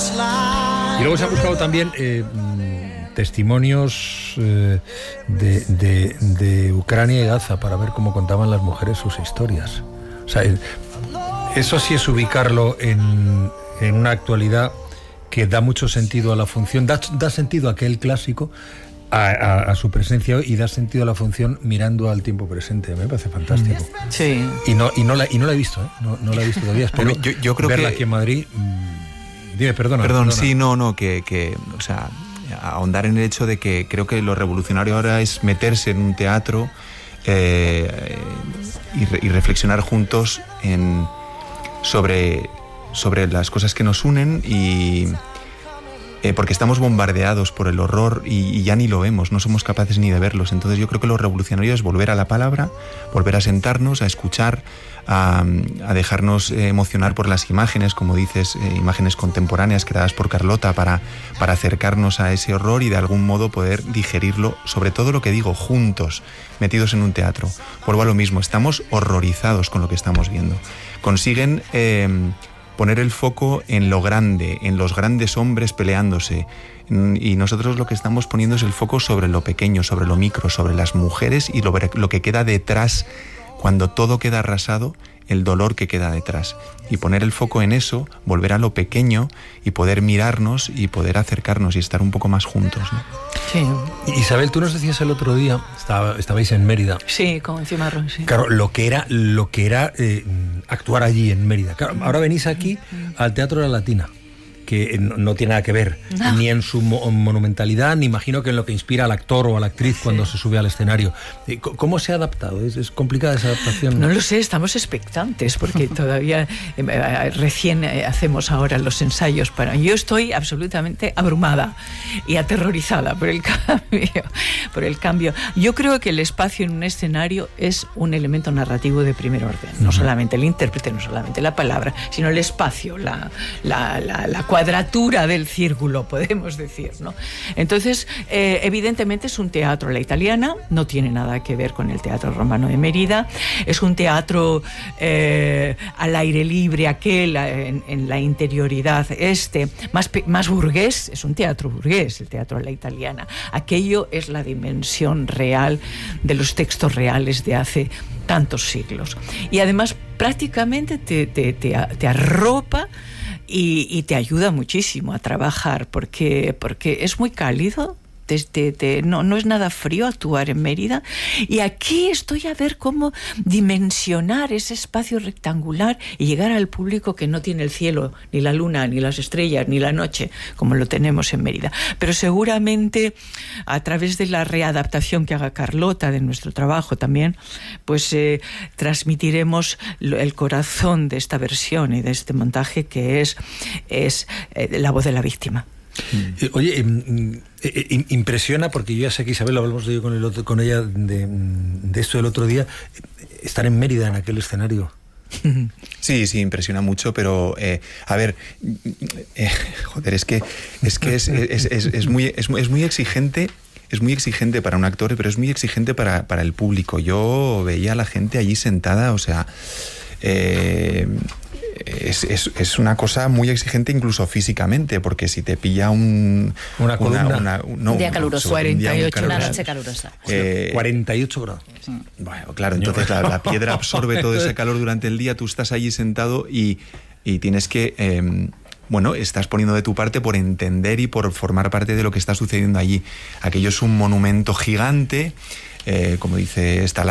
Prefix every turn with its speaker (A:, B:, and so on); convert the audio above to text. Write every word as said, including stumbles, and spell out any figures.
A: Y luego se ha buscado también eh, testimonios eh, de, de, de Ucrania y Gaza para ver cómo contaban las mujeres sus historias. O sea, eso sí es ubicarlo en, en una actualidad que da mucho sentido a la función, da, da sentido a aquel clásico, a, a, a su presencia hoy, y da sentido a la función mirando al tiempo presente. Me parece fantástico.
B: Sí.
A: Y no, y no, la, y no la he visto, ¿eh? No, no la he visto todavía. Espero
C: yo, yo creo
A: verla
C: que...
A: aquí en Madrid. Dime, perdona.
C: Perdón,
A: perdona.
C: sí, no, no, que, que, o sea, ahondar en el hecho de que creo que lo revolucionario ahora es meterse en un teatro eh, y, re, y reflexionar juntos en, sobre, sobre las cosas que nos unen y... Eh, porque estamos bombardeados por el horror y, y ya ni lo vemos, no somos capaces ni de verlos. Entonces yo creo que lo revolucionario es volver a la palabra, volver a sentarnos, a escuchar, a, a dejarnos eh, emocionar por las imágenes, como dices, eh, imágenes contemporáneas creadas por Carlota para, para acercarnos a ese horror y de algún modo poder digerirlo, sobre todo lo que digo, juntos, metidos en un teatro. Vuelvo a lo mismo, estamos horrorizados con lo que estamos viendo. Consiguen... Eh, poner el foco en lo grande, en los grandes hombres peleándose, y nosotros lo que estamos poniendo es el foco sobre lo pequeño, sobre lo micro, sobre las mujeres y lo, lo que queda detrás, cuando todo queda arrasado, el dolor que queda detrás, y poner el foco en eso, volver a lo pequeño y poder mirarnos y poder acercarnos y estar un poco más juntos, ¿no?
B: Sí.
A: Isabel, tú nos decías el otro día, estaba, estabais en Mérida.
B: Sí, con Cimarrón, sí.
A: Claro, lo que era, lo que era eh, actuar allí en Mérida. Claro, ahora venís aquí al Teatro de la Latina, que no, no tiene nada que ver, no. ni en su mo- monumentalidad, ni imagino que en lo que inspira al actor o a la actriz sí. cuando se sube al escenario. ¿Cómo se ha adaptado? ¿Es, es complicada esa adaptación?
B: No lo sé, estamos expectantes, porque todavía eh, recién eh, hacemos ahora los ensayos para... Yo estoy absolutamente abrumada y aterrorizada por el cambio, por el cambio. Yo creo que el espacio en un escenario es un elemento narrativo de primer orden, no uh-huh. solamente el intérprete, no solamente la palabra, sino el espacio, la, la, la, la cuadratura del círculo, podemos decir, ¿no? Entonces, eh, evidentemente es un teatro a la italiana, no tiene nada que ver con el Teatro Romano de Mérida, es un teatro eh, al aire libre, aquel en, en la interioridad, este, más, más burgués, es un teatro burgués, el teatro a la italiana. Aquello es la dimensión real de los textos reales de hace tantos siglos. Y además, prácticamente te, te, te, te arropa Y, y te ayuda muchísimo a trabajar porque, porque es muy cálido, te, te, te, no, no es nada frío actuar en Mérida, y aquí estoy a ver cómo dimensionar ese espacio rectangular y llegar al público que no tiene el cielo, ni la luna, ni las estrellas, ni la noche, como lo tenemos en Mérida. Pero seguramente a través de la readaptación que haga Carlota de nuestro trabajo también, pues eh, transmitiremos el corazón de esta versión y de este montaje, que es, es eh, la voz de la víctima.
A: Eh, oye, eh, eh, impresiona, porque yo ya sé que Isabel, hablamos de, con, el otro, con ella de, de esto el otro día, estar en Mérida, en aquel escenario.
C: Sí, sí, impresiona mucho, pero eh, a ver, eh, joder, es que es que es, es, es, es muy es, es muy exigente. Es muy exigente para un actor, pero es muy exigente para, para el público. Yo veía a la gente allí sentada, o sea, eh, es, es, es una cosa muy exigente incluso físicamente, porque si te pilla un...
A: Una columna.
C: Una, una, no,
D: un día caluroso.
B: cuarenta y ocho
D: Una noche calurosa.
A: Eh, cuarenta y ocho grados.
C: Bueno, claro, entonces la, la piedra absorbe todo ese calor durante el día, tú estás allí sentado y, y tienes que... Eh, bueno, estás poniendo de tu parte por entender y por formar parte de lo que está sucediendo allí. Aquello es un monumento gigante, eh, como dice esta